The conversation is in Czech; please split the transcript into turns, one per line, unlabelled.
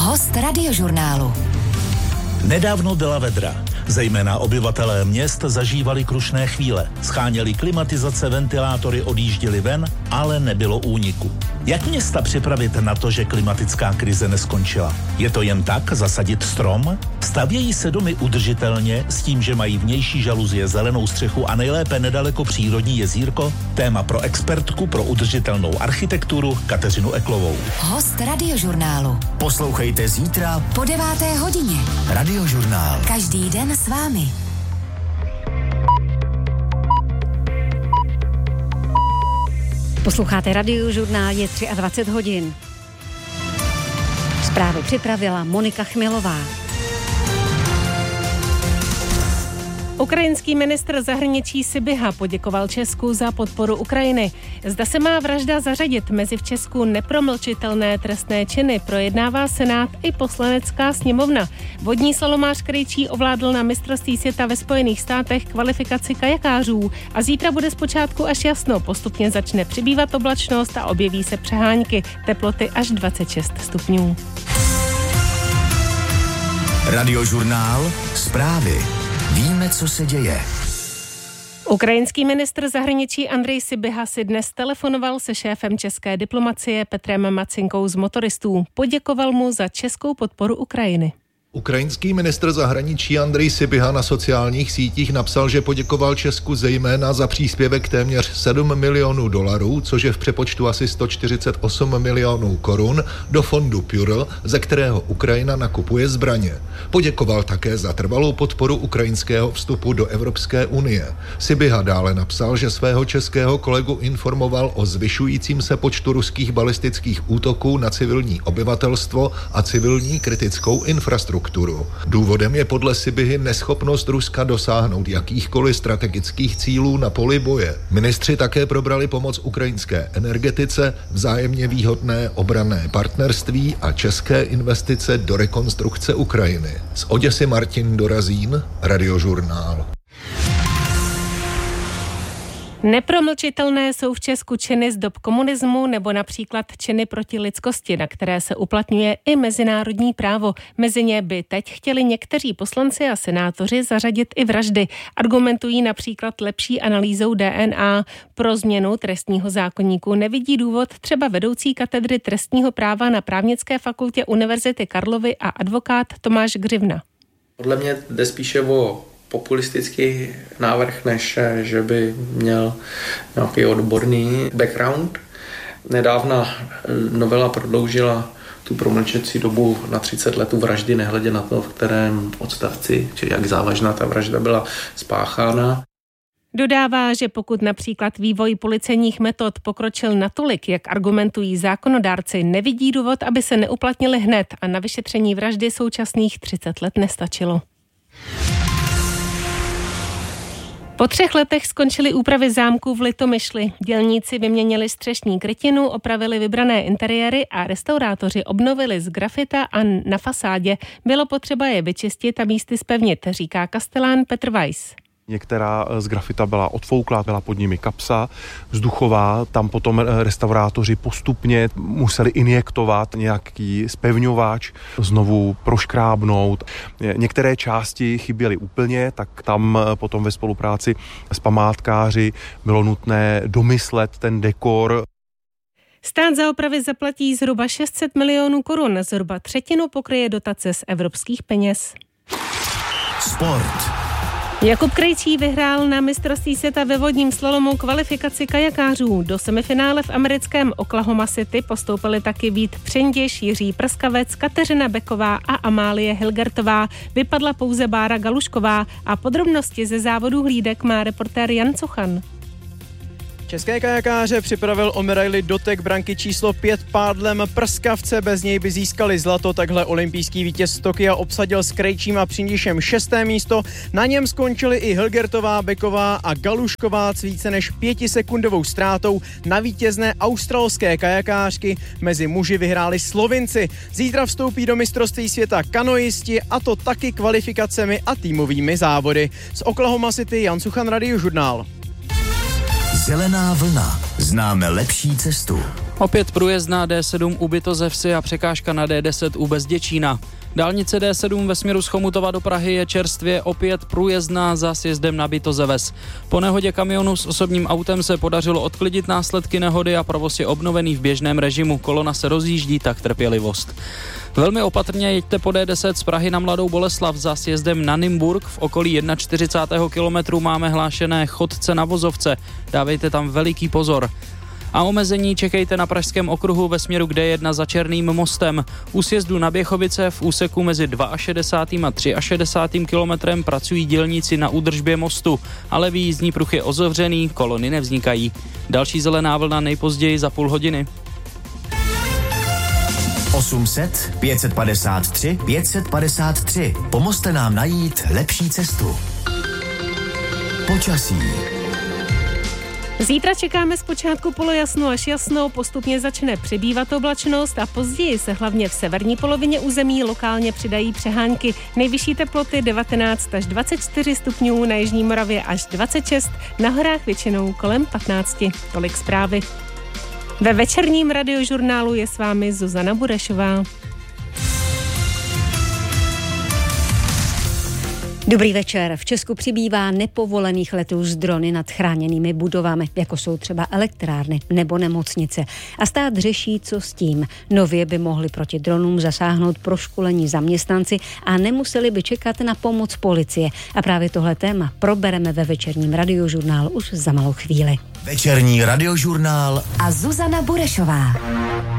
Host Radiožurnálu.
Nedávno byla vedra. Zejména obyvatelé měst zažívali krušné chvíle. Scháněli klimatizace, ventilátory, odjížděli ven, ale nebylo úniku. Jak města připravit na to, že klimatická krize neskončila? Je to jen tak zasadit strom? Stavějí se domy udržitelně s tím, že mají vnější žaluzie, zelenou střechu a nejlépe nedaleko přírodní jezírko? Téma pro expertku pro udržitelnou architekturu Kateřinu Eklovou.
Host Radiožurnálu.
Poslouchejte zítra
Po 9. hodině.
Radiožurnál.
Každý den s vámi.
Posloucháte Radiožurnál, je 23 hodin. Zprávy připravila Monika Chmelová.
Ukrajinský ministr zahraničí Sybiha poděkoval Česku za podporu Ukrajiny. Zda se má vražda zařadit mezi v Česku nepromlčitelné trestné činy, projednává Senát i Poslanecká sněmovna. Vodní slalomář Krejčí ovládl na mistrovství světa ve Spojených státech kvalifikaci kajakářů a zítra bude zpočátku až jasno. Postupně začne přibývat oblačnost a objeví se přehánky. Teploty až 26 stupňů.
Radiožurnál. Zprávy. Víme, co se děje.
Ukrajinský ministr zahraničí Andrej Sybiha si dnes telefonoval se šéfem české diplomacie Petrem Macinkou z Motoristů. Poděkoval mu za českou podporu Ukrajiny.
Ukrajinský ministr zahraničí Andrej Sybiha na sociálních sítích napsal, že poděkoval Česku zejména za příspěvek téměř $7 milionů, což je v přepočtu asi 148 milionů korun, do fondu PURL, ze kterého Ukrajina nakupuje zbraně. Poděkoval také za trvalou podporu ukrajinského vstupu do Evropské unie. Sybiha dále napsal, že svého českého kolegu informoval o zvyšujícím se počtu ruských balistických útoků na civilní obyvatelstvo a civilní kritickou infrastrukturu. Důvodem je podle Sybihy neschopnost Ruska dosáhnout jakýchkoliv strategických cílů na poli boje. Ministři také probrali pomoc ukrajinské energetice, vzájemně výhodné obranné partnerství a české investice do rekonstrukce Ukrajiny. Z Oděsy Martin Dorazín, Radiožurnál.
Nepromlčitelné jsou v Česku činy z dob komunismu nebo například činy proti lidskosti, na které se uplatňuje i mezinárodní právo. Mezi ně by teď chtěli někteří poslanci a senátoři zařadit i vraždy. Argumentují například lepší analýzou DNA. Pro změnu trestního zákoníku nevidí důvod třeba vedoucí katedry trestního práva na Právnické fakultě Univerzity Karlovy a advokát Tomáš Gřivna.
Podle mě jde spíše o populistický návrh, než že by měl nějaký odborný background. Nedávna novela prodloužila tu promlčecí dobu na 30 let u vraždy, nehledě na to, v kterém odstavci, či jak závažná ta vražda byla spáchána.
Dodává, že pokud například vývoj policejních metod pokročil natolik, jak argumentují zákonodárci, nevidí důvod, aby se neuplatnili hned a na vyšetření vraždy současných 30 let nestačilo. Po 3 letech skončily úpravy zámku v Litomyšli. Dělníci vyměnili střešní krytinu, opravili vybrané interiéry a restaurátoři obnovili z grafita a na fasádě bylo potřeba je vyčistit a místy zpevnit, říká kastelán Petr Weiss.
Některá z grafita byla odfouklá, byla pod nimi kapsa vzduchová, tam potom restaurátoři postupně museli injektovat nějaký zpevňovač, znovu proškrábnout. Některé části chyběly úplně, tak tam potom ve spolupráci s památkáři bylo nutné domyslet ten dekor.
Stát za opravy zaplatí zhruba 600 milionů korun, zhruba třetinu pokryje dotace z evropských peněz.
Sport.
Jakub Krejčí vyhrál na mistrovství světa ve vodním slalomu kvalifikaci kajakářů. Do semifinále v americkém Oklahoma City postoupili taky Vít Přendiš, Jiří Prskavec, Kateřina Beková a Amálie Hilgertová. Vypadla pouze Bára Galušková a podrobnosti ze závodu hlídek má reportér Jan Cochan.
České kajakáře připravil o medaili dotek branky číslo 5 pádlem Prskavce, bez něj by získali zlato, takhle olympijský vítěz z Tokia obsadil s Krejčím a Přindišem 6. místo, na něm skončili i Hilgertová, Beková a Galušková s více než 5sekundovou ztrátou na vítězné australské kajakářky, mezi muži vyhráli Slovinci. Zítra vstoupí do mistrovství světa kanoisti a to taky kvalifikacemi a týmovými závody. Z Oklahoma City Jan Suchan, Radiožurnál.
Zelená vlna. Známe lepší cestu.
Opět průjezdná D7 u Bytozevsi a překážka na D10 u Bezděčína. Dálnice D7 ve směru z Chomutova do Prahy je čerstvě opět průjezdná za sjezdem na Bytozeves. Po nehodě kamionu s osobním autem se podařilo odklidit následky nehody a provoz je obnovený v běžném režimu. Kolona se rozjíždí, tak trpělivost. Velmi opatrně jeďte po D10 z Prahy na Mladou Boleslav za sjezdem na Nymburk. V okolí 41. kilometru máme hlášené chodce na vozovce. Dávejte tam veliký pozor. A omezení čekejte na Pražském okruhu ve směru k D1 za Černým mostem. U sjezdu na Běchovice v úseku mezi 62. a 63. kilometrem pracují dělníci na údržbě mostu, ale výjízdní pruh je otevřený, kolony nevznikají. Další zelená vlna nejpozději za půl hodiny.
800 553 553. Pomozte nám najít lepší cestu. Počasí.
Zítra čekáme zpočátku polojasno až jasno, postupně začne přibývat oblačnost a později se hlavně v severní polovině území lokálně přidají přehánky. Nejvyšší teploty 19 až 24 stupňů, na jižní Moravě až 26, na horách většinou kolem 15. Tolik zprávy. Ve večerním radiožurnálu je s vámi Zuzana Burešová.
Dobrý večer. V Česku přibývá nepovolených letů s drony nad chráněnými budovami, jako jsou třeba elektrárny nebo nemocnice. A stát řeší, co s tím. Nově by mohli proti dronům zasáhnout proškolení zaměstnanci a nemuseli by čekat na pomoc policie. A právě tohle téma probereme ve večerním radiožurnálu už za malou chvíli.
Večerní radiožurnál
a Zuzana Burešová.